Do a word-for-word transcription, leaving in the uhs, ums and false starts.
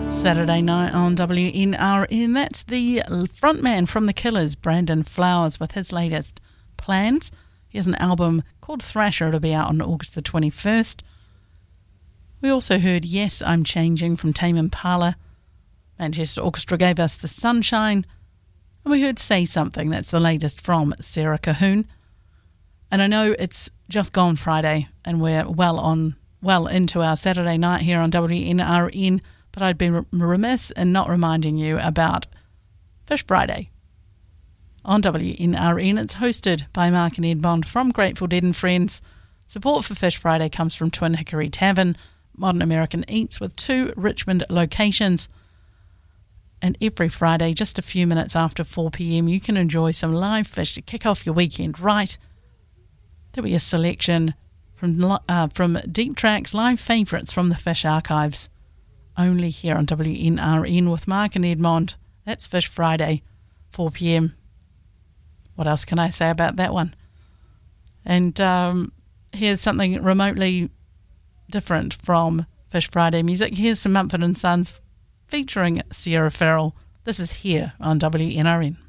Saturday night on W N R N. That's the frontman from The Killers, Brandon Flowers, with his latest plans. He has an album called Thrasher. It'll be out on August the twenty-first. We also heard Yes, I'm Changing from Tame Impala. Manchester Orchestra gave us The Sunshine. And we heard Say Something. That's the latest from Sarah Cahoon. And I know it's just gone Friday and we're well on, well into our Saturday night here on W N R N. But I'd be remiss in not reminding you about Fish Friday on W N R N. It's hosted by Mark and Edmond from Grateful Dead and Friends. Support for Fish Friday comes from Twin Hickory Tavern, Modern American Eats with two Richmond locations. And every Friday, just a few minutes after four p.m, you can enjoy some live fish to kick off your weekend right. There'll be a selection from, uh, from Deep Tracks live favourites from the Fish Archives. Only here on W N R N with Mark and Edmond. That's Fish Friday, four p.m. What else can I say about that one? And um, here's something remotely different from Fish Friday music. Here's some Mumford and Sons featuring Sierra Farrell. This is here on W N R N.